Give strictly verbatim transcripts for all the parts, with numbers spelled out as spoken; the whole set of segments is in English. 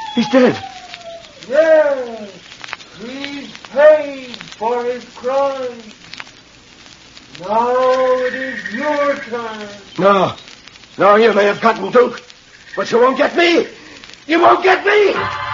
He's dead. Yes. He's paid for his crime. Now it is your turn. No. No, you may have gotten Duke, but you won't get me. You won't get me.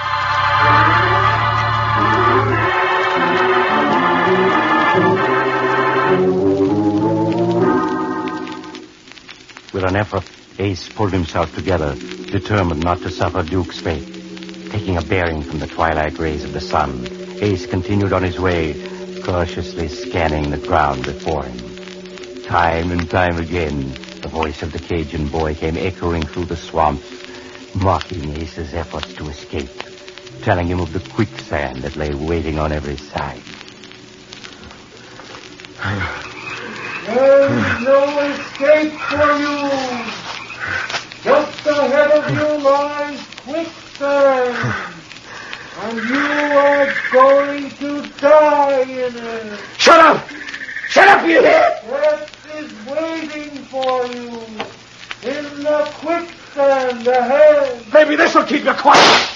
With an effort, Ace pulled himself together, determined not to suffer Duke's fate. Taking a bearing from the twilight rays of the sun, Ace continued on his way, cautiously scanning the ground before him. Time and time again, the voice of the Cajun boy came echoing through the swamps, mocking Ace's efforts to escape, telling him of the quicksand that lay waiting on every side. There's no escape for you. Just ahead of you lies quicksand. And you are going to die in it. Shut up! Shut up, you hear? Death is waiting for you in the quicksand ahead. Maybe this will keep you quiet.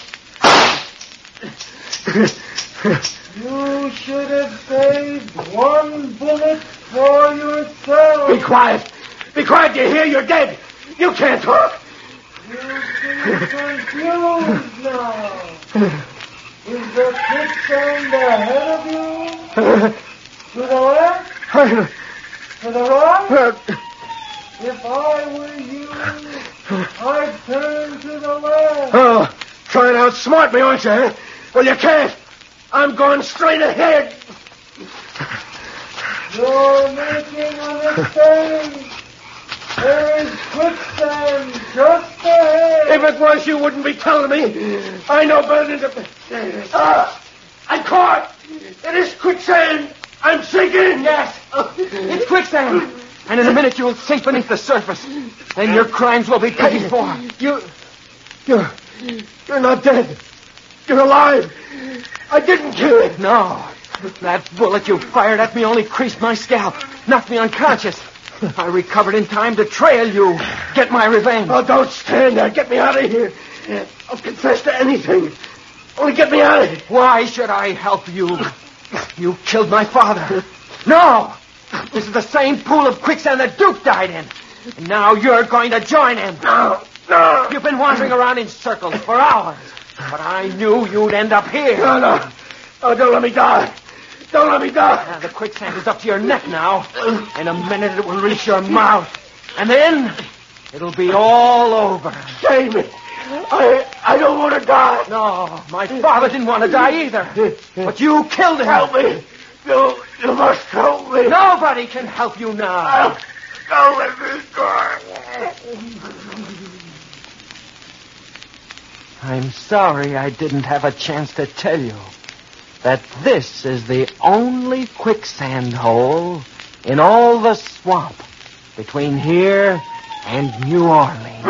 You should have saved one bullet for yourself. Be quiet. Be quiet, you hear? You're dead. You can't talk. You seem confused now. Is the quicksand ahead of you? To the left? To the right? If I were you, I'd turn to the left. Oh, trying to outsmart me, aren't you, huh? Well, you can't. I'm going straight ahead. You're making a mistake. There is quicksand just ahead. If it was, you wouldn't be telling me. I know better than to... Ah, I'm caught. It is quicksand. I'm sinking. Yes, it's quicksand. And in a minute you'll sink beneath the surface. Then your crimes will be paid for. You... You're... You're not dead. You're alive. I didn't kill him. No. That bullet you fired at me only creased my scalp, knocked me unconscious. I recovered in time to trail you, get my revenge. Oh, don't stand there. Get me out of here. I'll confess to anything. Only get me out of here. Why should I help you? You killed my father. No! This is the same pool of quicksand that Duke died in. And now you're going to join him. No, no. You've been wandering around in circles for hours. But I knew you'd end up here. No, no. Oh, don't let me die. Don't let me die. Uh, the quicksand is up to your neck now. In a minute it will reach your mouth. And then it'll be all over. Save me. I I don't want to die. No, my father didn't want to die either. But you killed him. Help me. You, you must help me. Nobody can help you now. Don't let me die. I'm sorry I didn't have a chance to tell you that this is the only quicksand hole in all the swamp between here and New Orleans.